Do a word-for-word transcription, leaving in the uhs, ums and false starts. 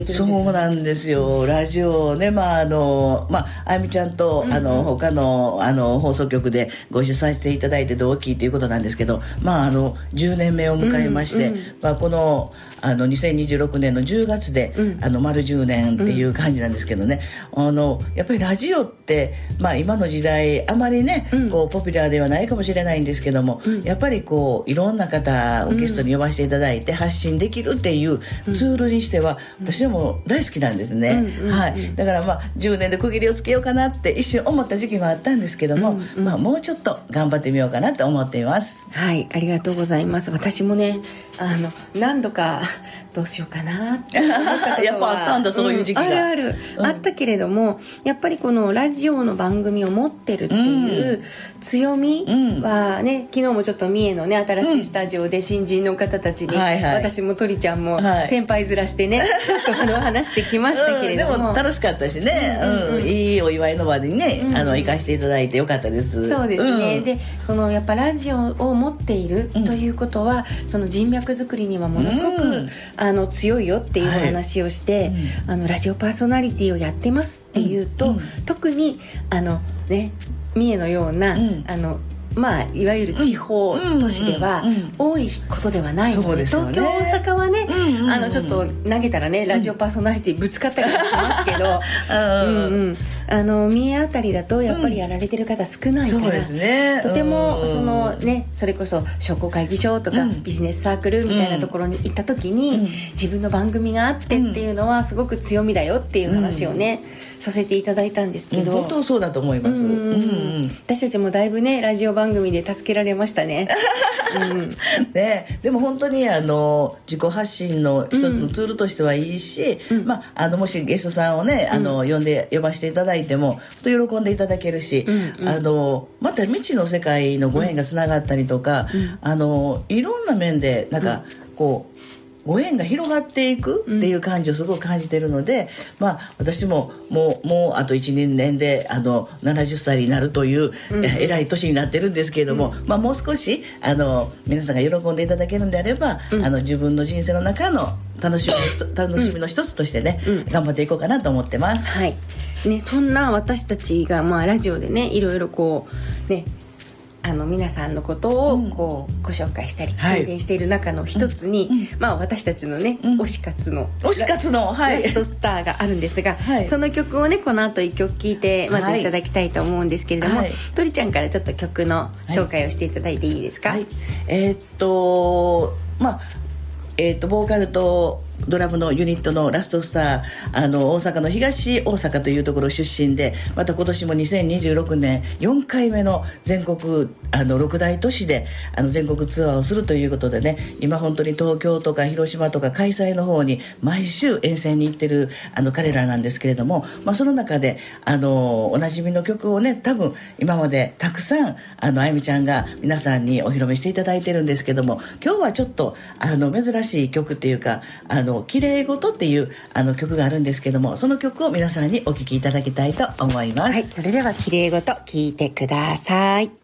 そうなんですよ。ラジオね、まああのまああゆみちゃんと、うん、あの他のあの放送局でご一緒させていただいて同期ということなんですけど、まああのじゅうねんめを迎えまして、うんうん、まあこのあのにせんにじゅうろくねんのじゅうがつで、うん、あの丸じゅうねんっていう感じなんですけどね、うん、あのやっぱりラジオって、まあ、今の時代あまりね、うん、こうポピュラーではないかもしれないんですけども、うん、やっぱりこういろんな方をゲストに呼ばせていただいて発信できるっていうツールにしては、うん、私はもう大好きなんですね、うんうん、はい、だからまあじゅうねんで区切りをつけようかなって一瞬思った時期もあったんですけども、うんうん、まあ、もうちょっと頑張ってみようかなと思っています。 はい、ありがとうございます。私もね、あの何度かどうしようかなって思ったことはやっぱあったんだ、そういう時期が、 うん、あるある、うん、あったけれども、やっぱりこのラジオの番組を持ってるっていう強みはね、うん、昨日もちょっと三重のね新しいスタジオで新人の方たちに、うん、はいはい、私も鳥ちゃんも先輩面してね、はい、ちょっとあの話してきましたけれども、うん、 でも楽しかったしね、うんうんうん、いいお祝いの場にね、うん、あの行かせていただいてよかったです。 そうですね、うん、でそのやっぱラジオを持っているということは、うん、その人脈作りにはものすごく、うん、あの強いよっていうお話をして、はい、うん、あのラジオパーソナリティをやってますっていうと、うんうん、特にあのね三重のような、うん、あのまあ、いわゆる地方都市では多いことではないので、うんうんうん、東京、大阪はね、うんうん、あのちょっと投げたらねラジオパーソナリティぶつかったりしますけど、うんうん、あの三重あたりだとやっぱりやられてる方少ないから、うん、そうですね、とてもその、ね、それこそ商工会議所とか、うん、ビジネスサークルみたいなところに行った時に、うん、自分の番組があってっていうのはすごく強みだよっていう話をね、うん、させていただいたんですけど、 本当そうだと思います、うんうんうん、 私たちもだいぶねラジオ番組で助けられましたね、うんね、でも本当にあの自己発信の一つのツールとしてはいいし、うん、まあ、あのもしゲストさんをね、あの、うん、呼んで呼ばせていただいても本当喜んでいただけるし、うんうん、あのまた未知の世界のご縁がつながったりとか、うん、あのいろんな面でなんかこうご縁が広がっていくっていう感じをすごく感じているので、うん、まあ私ももう、もうあと いちにねんであのななじゅっさいになるという、うん、偉い年になってるんですけれども、うん、まあもう少しあの皆さんが喜んでいただけるんであれば、うん、あの自分の人生の中の楽しみの、楽しみの一つとしてね、うん、頑張っていこうかなと思ってます。 はいね、そんな私たちが、まあ、ラジオでねいろいろこうねあの皆さんのことをこう、うん、ご紹介したり宣伝している中の一つに、はい、まあ、私たちのね、うん、推し活の推し活の、はい、 ラストスターがあるんですが、はい、その曲をねこの後一曲聴いてまずいただきたいと思うんですけれども、はい、とりちゃんからちょっと曲の紹介をしていただいていいですか？ はい、えー、っとまあえー、とボーカルとドラムのユニットのラストスター、あの大阪の東大阪というところ出身で、また今年もにせんにじゅうろくねんよんかいめの全国あのろく大都市であの全国ツアーをするということでね、今本当に東京とか広島とか開催の方に毎週遠征に行ってるあの彼らなんですけれども、まあ、その中であのおなじみの曲をね多分今までたくさんあのあゆみちゃんが皆さんにお披露目していただいてるんですけども、今日はちょっとあの珍しい曲っていうかあの綺麗事っていうあの曲があるんですけども、その曲を皆さんにお聴きいただきたいと思います。 はい、それでは綺麗事聴いてください。